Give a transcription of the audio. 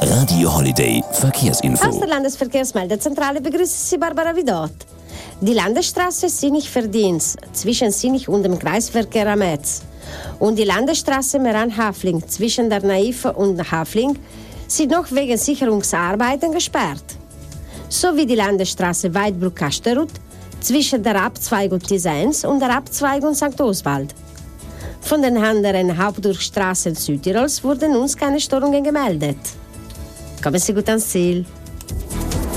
Radio Holiday Verkehrsinfo. Aus der Landesverkehrsmeldezentrale begrüßt Sie Barbara Vidot. Die Landesstraße Sinich-Verdienst zwischen Sinich und dem Kreisverkehr am Metz und die Landesstraße Meran-Hafling zwischen der Naive und Hafling sind noch wegen Sicherungsarbeiten gesperrt. Sowie die Landesstraße Weidbruck-Kasterut zwischen der Abzweigung Tisens und der Abzweigung St. Oswald. Von den anderen Hauptdurchstraßen Südtirols wurden uns keine Störungen gemeldet. Kommen Sie gut ans Ziel.